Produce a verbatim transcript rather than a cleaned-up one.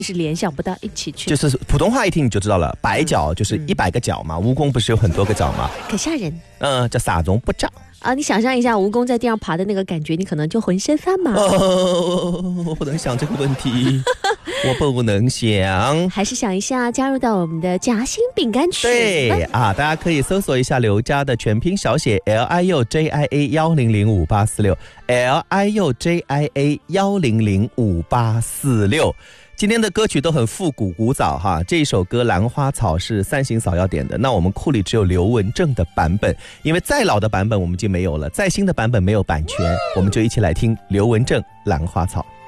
是联想不到一起去。 就是普通话一听你就知道了，百脚就是一百个脚嘛，蜈蚣不是有很多个脚吗？ 可吓人。 嗯，叫撒种不长啊！你想象一下蜈蚣在地上爬的那个感觉，你可能就浑身发麻。 哦，我不能想这个问题，我不能想。 还是想一下加入到我们的夹心饼干群。 对啊，大家可以搜索一下刘家的全拼小写 L I U J I A 一零零五八四六 L I U J I A 一零零五八四六。今天的歌曲都很复古古早哈，这一首歌《兰花草》是三行嫂要点的，那我们库里只有刘文正的版本，因为再老的版本我们已经没有了，再新的版本没有版权，我们就一起来听刘文正《兰花草》。